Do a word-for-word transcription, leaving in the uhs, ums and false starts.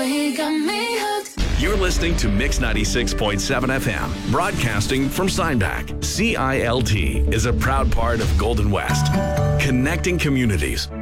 He got me hooked. You're listening to Mix ninety-six point seven F M, broadcasting from Steinbach. C I L T is a proud part of Golden West, connecting communities.